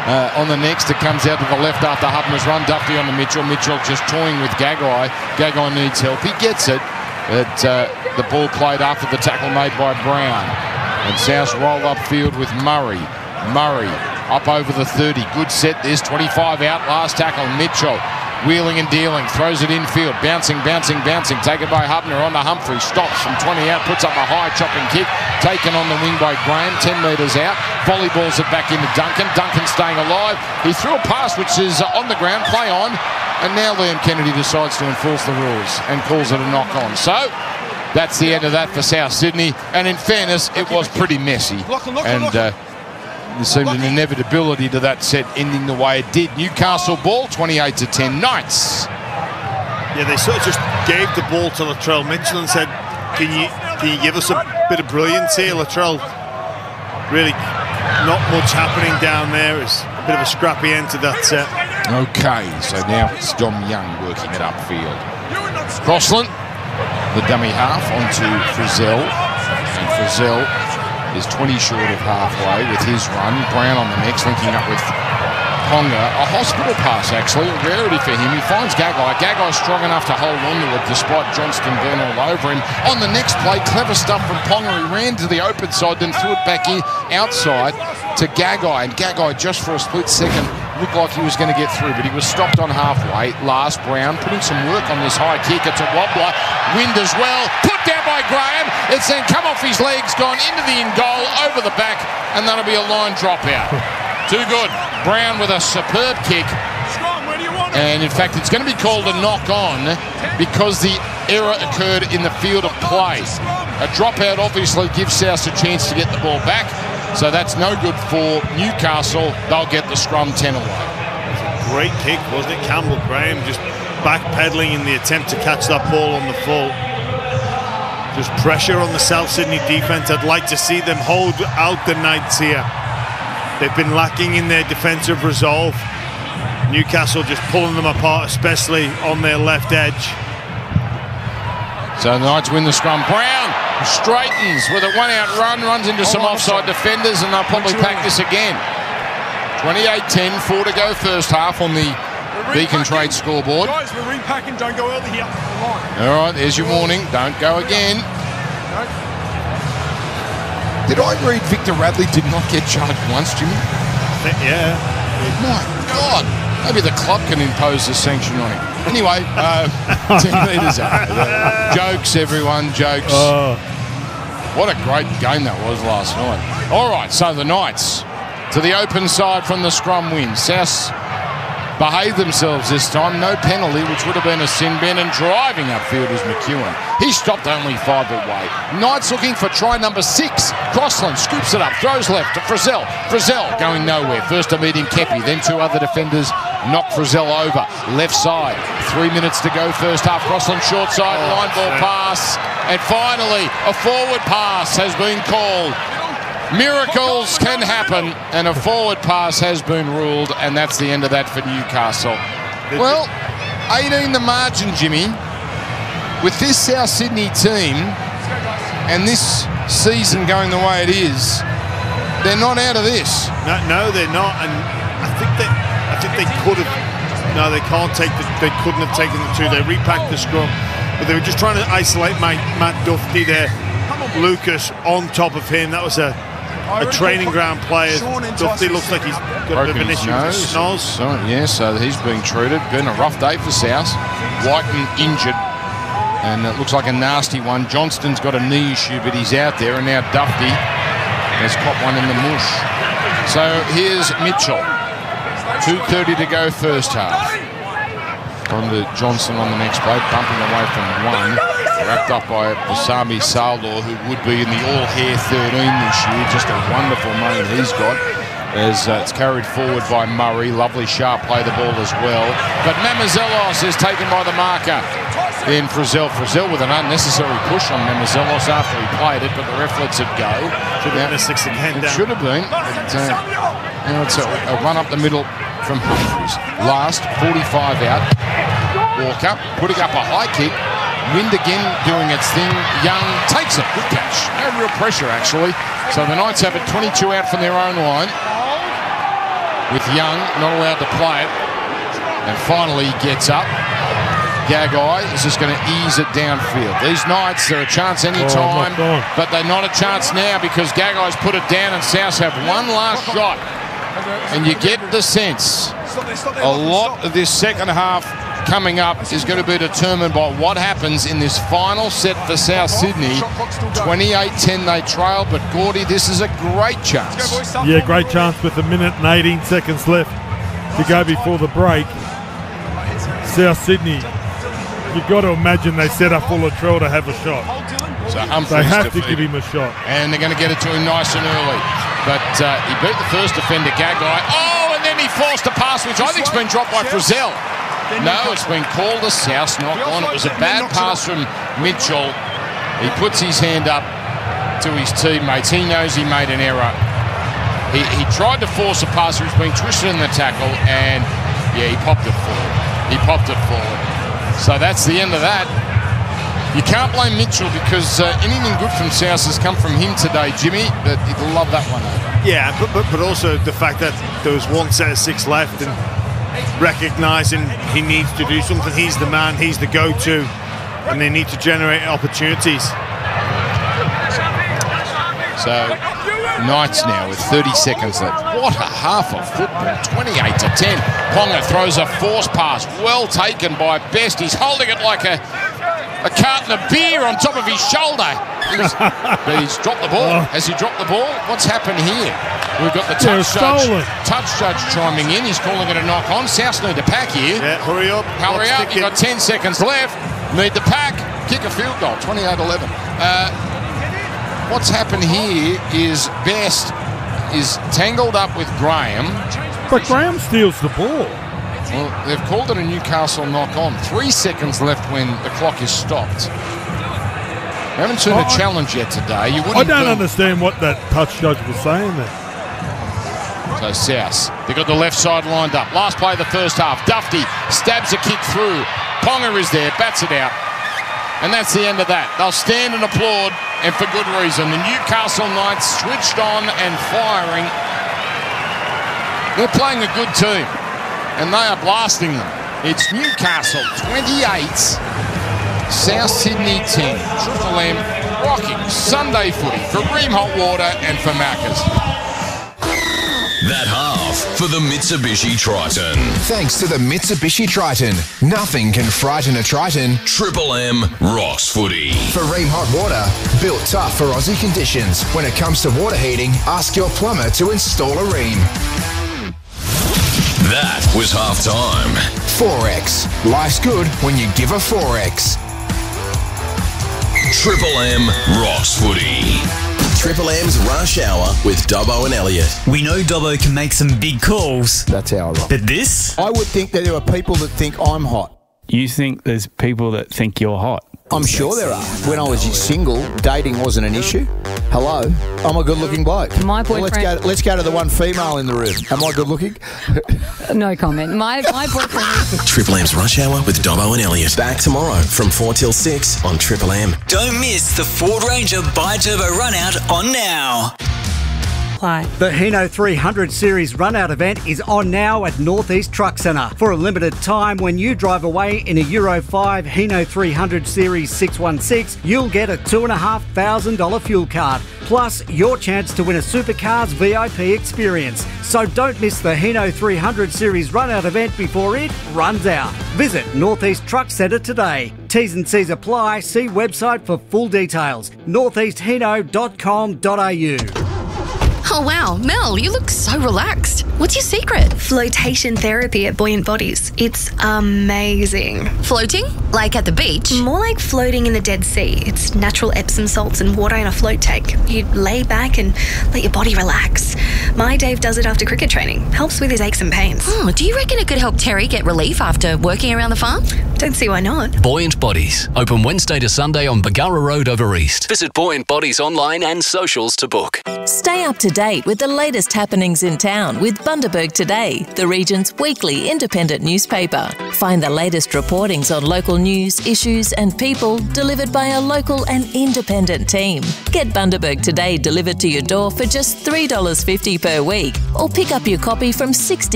on the next. It comes out to the left after Hutton has run. Duffy on to Mitchell. Mitchell just toying with Gagai. Gagai needs help. He gets it. But the ball played after the tackle made by Brown. And South roll upfield with Murray. Murray up over the 30. Good set this. 25 out. Last tackle. Mitchell wheeling and dealing. Throws it infield. Bouncing. Taken by Hubner on to Humphrey. Stops from 20 out. Puts up a high chopping kick. Taken on the wing by Graham. 10 metres out. Volleyballs it back into Duncan. Duncan staying alive. He threw a pass which is on the ground. Play on. And now Liam Kennedy decides to enforce the rules and calls it a knock-on. So that's the end of that for South Sydney. And in fairness, it was pretty messy. And there seemed an inevitability to that set ending the way it did. Newcastle ball, 28-10 Knights. Yeah, they sort of just gave the ball to Latrell Mitchell and said, can you give us a bit of brilliance here, Latrell? Really not much happening down there. It's a bit of a scrappy end to that set. Okay, so now it's Dom Young working it upfield. Crossland, the dummy half onto Frizzell. And Frizzell is 20 short of halfway with his run. Brown on the next, linking up with Ponga. A hospital pass, actually, a rarity for him. He finds Gagai. Gagai's strong enough to hold on to it despite Johnston being all over him. On the next play, clever stuff from Ponga. He ran to the open side, then threw it back in outside to Gagai. And Gagai, just for a split second, looked like he was going to get through, but he was stopped on halfway. Last, Brown putting some work on this high kick. It's a wobbler. Wind as well. Put down by Graham. It's then come off his legs, gone into the in goal, over the back, and that'll be a line dropout. Too good. Brown with a superb kick. And in fact, it's going to be called a knock-on because the error occurred in the field of play. A dropout obviously gives South a chance to get the ball back. So that's no good for Newcastle. They'll get the scrum 10 away. Great kick, wasn't it? Campbell Graham just backpedaling in the attempt to catch that ball on the full. Just pressure on the South Sydney defence. I'd like to see them hold out the Knights here. They've been lacking in their defensive resolve. Newcastle just pulling them apart, especially on their left edge. So the Knights win the scrum. Brown straightens with a one-out run, runs into some offside defenders, and they'll probably pack this again. 28-10, 4 to go first half on the Beacon Trade scoreboard. Guys, we're repacking, don't go early here. All right, there's your warning. Don't go again. Did I read Victor Radley did not get charged once, Jimmy? Yeah. My God. Maybe the club can impose a sanction on him. Anyway, 10 metres out. Jokes, everyone, jokes. What a great game that was last night. All right, so the Knights to the open side from the scrum win. South behaved themselves this time. No penalty, which would have been a sin bin, and driving upfield was McEwen. He stopped only 5 away. Knights looking for try number 6. Crossland scoops it up, throws left to Frizzell. Frizzell going nowhere. First to meet him, Kepi. Then 2 other defenders knock Frizzell over. Left side. 3 minutes to go first half. Crossland short side, line ball pass. And finally, a forward pass has been called. Miracles can happen, and a forward pass has been ruled, and that's the end of that for Newcastle. Well, 18 the margin, Jimmy. With this South Sydney team and this season going the way it is, they're not out of this. No, they're not, and I think they could have. No, they can't take the. They couldn't have taken the 2. They repacked the scrum, but they were just trying to isolate Matt Duffy there. Lucas on top of him. That was a training ground player. Duffy looks like he's got a bit of an issue with his nose. So he's being treated. Been a rough day for South. Whiten injured, and it looks like a nasty one. Johnston's got a knee issue, but he's out there, and now Duffy has caught one in the mush. So here's Mitchell. 2:30 to go first half. On to Johnson on the next play, bumping away from 1. Wrapped up by Basami Saldor, who would be in the all-hair 13 this year. Just a wonderful mane he's got. As it's carried forward by Murray. Lovely sharp play the ball as well. But Mamazelos is taken by the marker. Then Frizzell with an unnecessary push on Mamazelos after he played it, but the ref lets it go. Should have been a 6 again. It should have been. It's a run up the middle from Humphries. Last, 45 out. Walker putting up a high kick. Wind again doing its thing. Young takes it. Good catch. No real pressure, actually. So the Knights have it 22 out from their own line. with Young not allowed to play it. And finally he gets up. Gagai is just going to ease it downfield. These Knights, they're a chance any time, but they're not a chance now because Gagai's put it down and South have one last shot. And you get the sense a lot of this second half coming up is going to be determined by what happens in this final set for South Sydney. 28-10 they trail, but Gordy, this is a great chance. Yeah, great chance with 1 minute and 18 seconds left to go before the break. South Sydney, you've got to imagine they set up for Latrell to have a shot. So Humphries they have to give him a shot. And they're going to get it to him nice and early. But he beat the first defender, Gagai. Oh, and then he forced a pass, which I think's been dropped by Frizzell. No, it's been called a South knock on. It was a bad pass from Mitchell. He puts his hand up to his teammates. He knows he made an error. He tried to force a pass. He was being twisted in the tackle, and yeah, he popped it forward. So that's the end of that. You can't blame Mitchell because anything good from South has come from him today, Jimmy. But he'll love that one over. Yeah, but also the fact that there was one set of 6 left and recognising he needs to do something. He's the man, he's the go-to, and they need to generate opportunities. So Knights now with 30 seconds left. What a half of football, 28-10. Ponga throws a force pass, well taken by Best. He's holding it like a carton of beer on top of his shoulder. But he's dropped the ball. Has he dropped the ball? What's happened here? We've got the touch judge chiming in. He's calling it a knock on. South need to pack here. Yeah, hurry up. You've got 10 seconds left. Need the pack. Kick a field goal, 28-11. What's happened here is Best is tangled up with Graham. But Graham steals the ball. Well, they've called it a Newcastle knock-on. 3 seconds left when the clock is stopped. We haven't seen a challenge yet today. I don't understand what that touch judge was saying there. So South, they've got the left side lined up. Last play of the first half. Dufty stabs a kick through. Ponga is there, bats it out. And that's the end of that. They'll stand and applaud, and for good reason. The Newcastle Knights switched on and firing. They're playing a good team, and they are blasting them. It's Newcastle 28, South Sydney 10. Triple M rocking Sunday footy for Ream Hot Water and for Macca's. That half for the Mitsubishi Triton. Thanks to the Mitsubishi Triton. Nothing can frighten a Triton. Triple M rocks footy. For Ream Hot Water, built tough for Aussie conditions. When it comes to water heating, ask your plumber to install a Ream. That was half time. 4X. Life's good when you give a 4X. Triple M rocks footy. Triple M's Rush Hour with Dobbo and Elliot. We know Dobbo can make some big calls. That's how I rock. But this? I would think that there are people that think I'm hot. You think there's people that think you're hot? I'm sure there are. When I was single, dating wasn't an issue. Hello, I'm a good-looking bloke. My boyfriend... Well, let's go to the one female in the room. Am I good-looking? No comment. My boyfriend... Triple M's Rush Hour with Dobbo and Elliot. Back tomorrow from 4 till 6 on Triple M. Don't miss the Ford Ranger Bi-Turbo Run-Out on now. The Hino 300 Series Run-Out event is on now at Northeast Truck Centre. For a limited time, when you drive away in a Euro 5 Hino 300 Series 616, you'll get a $2,500 fuel card, plus your chance to win a Supercars VIP experience. So don't miss the Hino 300 Series Run-Out event before it runs out. Visit Northeast Truck Centre today. T's and C's apply. See website for full details. northeasthino.com.au. Oh wow, Mel, you look so relaxed. What's your secret? Flotation therapy at Buoyant Bodies. It's amazing. Floating? Like at the beach? More like floating in the Dead Sea. It's natural Epsom salts and water in a float tank. You lay back and let your body relax. My Dave does it after cricket training. Helps with his aches and pains. Oh, do you reckon it could help Terry get relief after working around the farm? Don't see why not. Buoyant Bodies. Open Wednesday to Sunday on Bargara Road over East. Visit Buoyant Bodies online and socials to book. Stay up to date with the latest happenings in town with Bundaberg Today, the region's weekly independent newspaper. Find the latest reportings on local news, issues and people delivered by a local and independent team. Get Bundaberg Today delivered to your door for just $3.50 per week or pick up your copy from 60